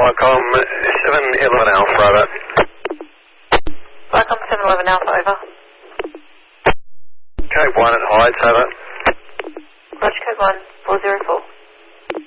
Viacom 711 Alpha, over. Viacom 711 Alpha, over. Code 1 at Hydes, over. Roger, code 1, 404.